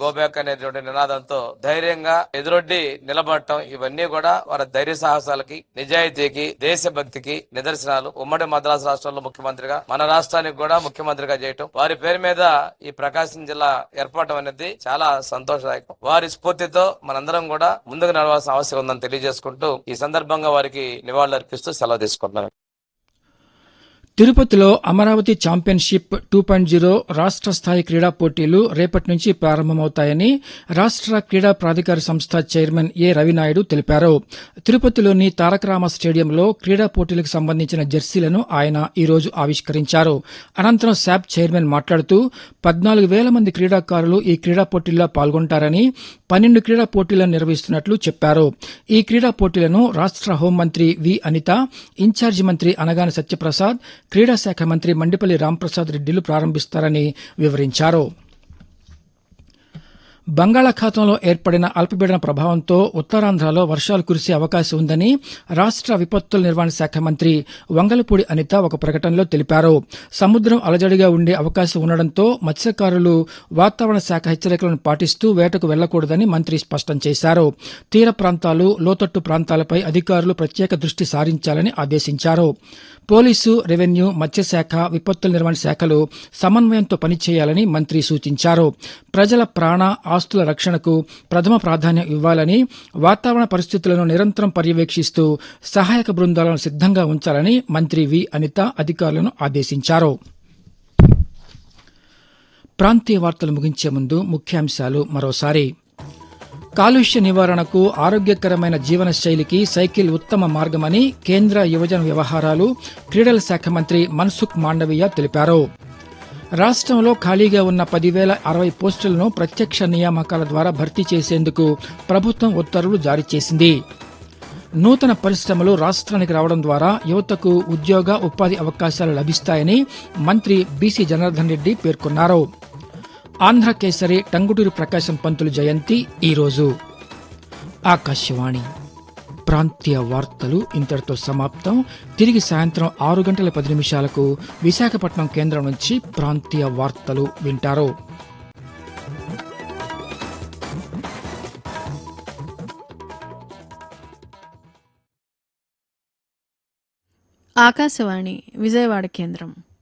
Go back అనేటువంటి నినాదంతో ధైర్యంగా ఎదురొడ్డి నిలబడటం, ఇవన్నీ కూడా వారి ధైర్య సాహసాలకి, నిజాయితీకి, దేశభక్తికి నిదర్శనాలు. ఉమ్మడి మద్రాసు రాష్ట్రంలో ముఖ్యమంత్రిగా, మన రాష్ట్రానికి కూడా ముఖ్యమంత్రిగా చేయటం, వారి పేరు మీద ఈ ప్రకాశం జిల్లా ఏర్పడటం అనేది చాలా సంతోషదాయకం. వారి స్ఫూర్తితో మనందరం కూడా ముందుకు నడవాల్సిన అవసరం ఉందని తెలియజేసుకుంటూ ఈ సందర్భంగా వారికి నివాళులు అర్పిస్తూ సెలవు తీసుకుంటున్నాను. తిరుపతిలో అమరావతి ఛాంపియన్షిప్ 2.0 రాష్ట్ర స్థాయి క్రీడా పోటీలు రేపటి నుంచి ప్రారంభమవుతాయని రాష్ట్ర క్రీడా ప్రాధికార సంస్థ చైర్మన్ ఏ రవినాయుడు తెలిపారు. తిరుపతిలోని తారకరామ స్టేడియంలో క్రీడా పోటీలకు సంబంధించిన జెర్సీలను ఆయన ఈ రోజు ఆవిష్కరించారు. అనంతరం శాప్ చైర్మన్ మాట్లాడుతూ 14,000 మంది క్రీడాకారులు ఈ క్రీడా పోటీల్లో పాల్గొంటారని, 12 క్రీడా పోటీలను నిర్వహిస్తున్నట్లు చెప్పారు. ఈ క్రీడా పోటీలను రాష్ట్ర హోంమంత్రి వి అనిత, ఇన్ఛార్జి మంత్రి అనగాని సత్యప్రసాద్, క్రీడా శాఖ మంత్రి మండిపల్లి రాంప్రసాద్ రెడ్డిలు ప్రారంభిస్తారని వివరించారు. బంగాళాఖాతంలో ఏర్పడిన అల్పపీడన ప్రభావంతో ఉత్తరాంధ్రలో వర్షాలు కురిసే అవకాశం ఉందని రాష్ట్ర విపత్తుల నిర్వహణ శాఖ మంత్రి వంగలపూడి అనిత ఒక ప్రకటనలో తెలిపారు. సముద్రం అలజడిగా ఉండే అవకాశం ఉండడంతో మత్స్యకారులు వాతావరణ శాఖ హెచ్చరికలను పాటిస్తూ వేటకు వెళ్లకూడదని మంత్రి స్పష్టం చేశారు. తీర ప్రాంతాలు, లోతట్టు ప్రాంతాలపై అధికారులు ప్రత్యేక దృష్టి సారించాలని ఆదేశించారు. పోలీసు, రెవెన్యూ, మత్స్యశాఖ, విపత్తుల నిర్వహణ శాఖలు సమన్వయంతో పనిచేయాలని మంత్రి సూచించారు. ప్రజల ప్రాణ, ఆస్తుల రక్షణకు ప్రథమ ప్రాధాన్యం ఇవ్వాలని, వాతావరణ పరిస్థితులను నిరంతరం పర్యవేక్షిస్తూ సహాయక బృందాలను సిద్దంగా ఉంచాలని మంత్రి వి అనిత అధికారులను ఆదేశించారు. ప్రాంతీయ వార్తలు ముగించే ముందు ముఖ్యాంశాలు మరోసారి. కాలుష్య నివారణకు ఆరోగ్యకరమైన జీవన శైలికి సైకిల్ ఉత్తమ మార్గమని కేంద్ర యువజన వ్యవహారాలు, క్రీడల శాఖ మంత్రి మన్సుఖ్ మాండవీయ తెలిపారు. రాష్ట్రంలో ఖాళీగా ఉన్న 10,060 పోస్టులను ప్రత్యక్ష నియామకాల ద్వారా భర్తీ చేసేందుకు ప్రభుత్వం ఉత్తర్వులు జారీ చేసింది. నూతన పరిశ్రమలు రాష్ట్రానికి రావడం ద్వారా యువతకు ఉద్యోగ, ఉపాధి అవకాశాలు లభిస్తాయని మంత్రి బీసీ జనార్దన్ రెడ్డి పేర్కొన్నారు. ఆంధ్ర కేసరి టంగుటూరి ప్రకాశం పంతులు జయంతి ఈరోజు. ఆకాశవాణి ప్రాంతీయ వార్తలు ఇంతటితో సమాప్తం. తిరిగి సాయంత్రం 6:10 విశాఖపట్నం కేంద్రం నుంచి ప్రాంతీయ వార్తలు వింటారు. ఆకాశవాణి విజయవాడ కేంద్రం.